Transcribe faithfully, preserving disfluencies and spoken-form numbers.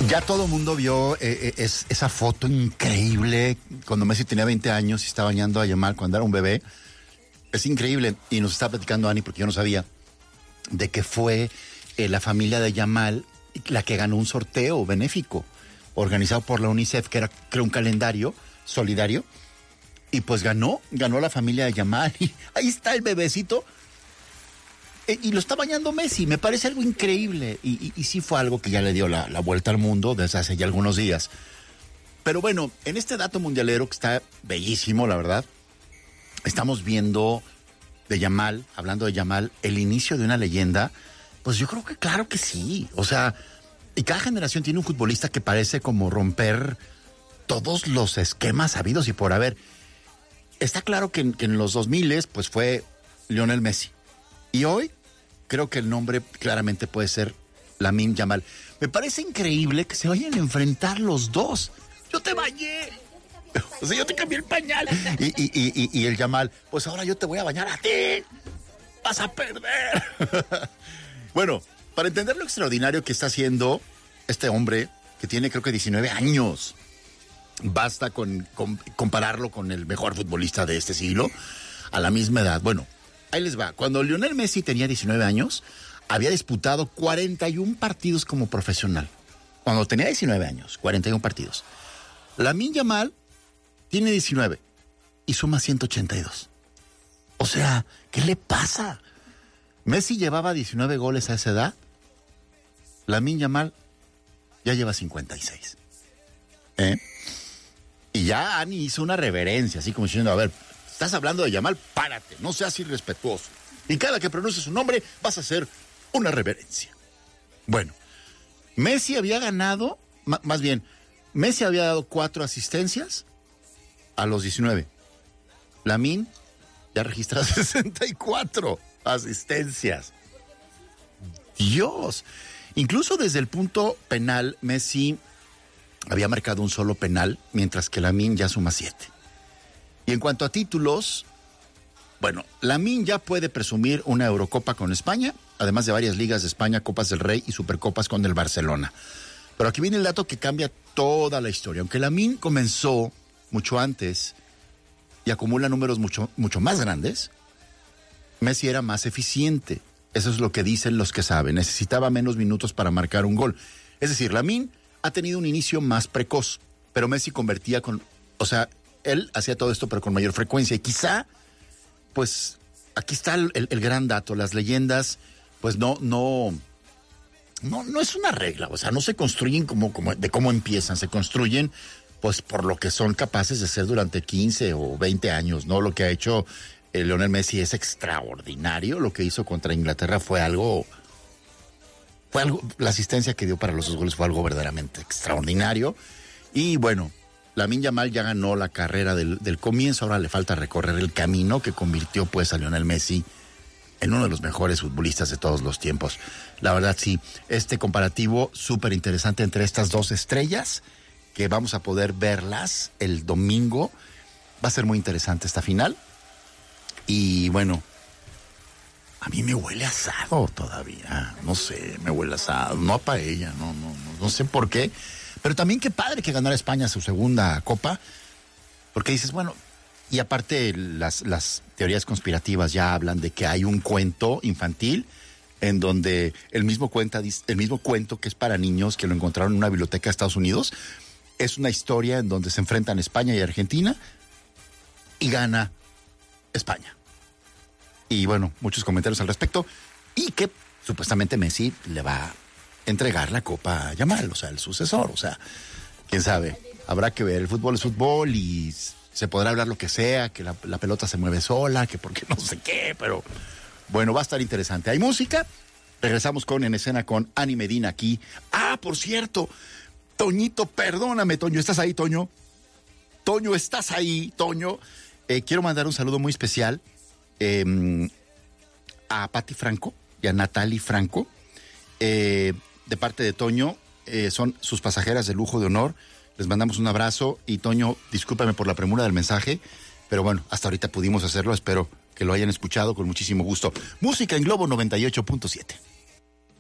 Ya todo el mundo vio eh, es, esa foto increíble cuando Messi tenía veinte años y estaba bañando a Yamal cuando era un bebé. Es increíble. Y nos está platicando Ani, porque yo no sabía, de que fue eh, la familia de Yamal la que ganó un sorteo benéfico organizado por la UNICEF, que era, creo, un calendario solidario. Y pues ganó, ganó la familia de Yamal. Y ahí está el bebecito. Y lo está bañando Messi, me parece algo increíble. Y, y, y sí fue algo que ya le dio la, la vuelta al mundo desde hace ya algunos días. Pero bueno, en este dato mundialero que está bellísimo, la verdad, estamos viendo de Yamal, hablando de Yamal, el inicio de una leyenda. Pues yo creo que claro que sí. O sea, y cada generación tiene un futbolista que parece como romper todos los esquemas habidos y por haber. Está claro que en, que en los dos mil pues fue Lionel Messi. Y hoy creo que el nombre claramente puede ser Lamine Yamal. Me parece increíble que se vayan a enfrentar los dos. Yo te bañé. O sea, yo te cambié el pañal. Y, y, y, y el Yamal, pues ahora yo te voy a bañar a ti. Vas a perder. Bueno, para entender lo extraordinario que está haciendo este hombre, que tiene creo que diecinueve años, basta con, con compararlo con el mejor futbolista de este siglo, a la misma edad. Bueno, ahí les va. Cuando Lionel Messi tenía diecinueve años, había disputado cuarenta y un partidos como profesional. Cuando tenía diecinueve años, cuarenta y un partidos. Lamine Yamal tiene diecinueve y suma ciento ochenta y dos. O sea, ¿qué le pasa? Messi llevaba diecinueve goles a esa edad. Lamine Yamal ya lleva cincuenta y seis. ¿Eh? Y ya Ani hizo una reverencia, así como diciendo, a ver, estás hablando de Yamal, párate, no seas irrespetuoso. Y cada que pronuncies su nombre vas a hacer una reverencia. Bueno, Messi había ganado, m- más bien, Messi había dado cuatro asistencias a los diecinueve. Lamine ya registra sesenta y cuatro asistencias. Dios. Incluso desde el punto penal, Messi había marcado un solo penal, mientras que Lamine ya suma siete. Y en cuanto a títulos, bueno, Lamine ya puede presumir una Eurocopa con España, además de varias ligas de España, Copas del Rey y Supercopas con el Barcelona. Pero aquí viene el dato que cambia toda la historia. Aunque Lamine comenzó mucho antes y acumula números mucho, mucho más grandes, Messi era más eficiente. Eso es lo que dicen los que saben. Necesitaba menos minutos para marcar un gol. Es decir, Lamine ha tenido un inicio más precoz, pero Messi convertía con... O sea, él hacía todo esto, pero con mayor frecuencia. Y quizá, pues, aquí está el, el, el gran dato. Las leyendas, pues, no, no, no, no es una regla. O sea, no se construyen como, como de cómo empiezan. Se construyen, pues, por lo que son capaces de hacer durante quince o veinte años, ¿no? Lo que ha hecho eh, Lionel Messi es extraordinario. Lo que hizo contra Inglaterra fue algo... Fue algo, la asistencia que dio para los dos goles fue algo verdaderamente extraordinario. Y bueno, Lamine Yamal ya ganó la carrera del, del comienzo, ahora le falta recorrer el camino que convirtió pues a Lionel Messi en uno de los mejores futbolistas de todos los tiempos. La verdad sí, este comparativo súper interesante entre estas dos estrellas, que vamos a poder verlas el domingo. Va a ser muy interesante esta final. Y bueno, a mí me huele asado todavía, no sé, me huele asado, no a paella, no, no, no, no sé por qué. Pero también qué padre que ganara España su segunda copa, porque dices, bueno, y aparte las, las teorías conspirativas ya hablan de que hay un cuento infantil en donde el mismo, cuenta, el mismo cuento que es para niños, que lo encontraron en una biblioteca de Estados Unidos, es una historia en donde se enfrentan España y Argentina y gana España. Y bueno, muchos comentarios al respecto. Y que supuestamente Messi le va a entregar la copa a Yamal, o sea, el sucesor. O sea, quién sabe, habrá que ver. El fútbol es fútbol y se podrá hablar lo que sea, que la, la pelota se mueve sola, que porque no sé qué, pero bueno, va a estar interesante. Hay música. Regresamos con En Escena con Ani Medina aquí. Ah, por cierto, Toñito, perdóname, Toño, ¿estás ahí, Toño? Toño, ¿estás ahí, Toño? Eh, quiero mandar un saludo muy especial Eh, a Pati Franco y a Natali Franco, eh, de parte de Toño, eh, son sus pasajeras de lujo de honor. Les mandamos un abrazo y Toño, discúlpame por la premura del mensaje, pero bueno, hasta ahorita pudimos hacerlo. Espero que lo hayan escuchado con muchísimo gusto. Música en Globo noventa y ocho punto siete.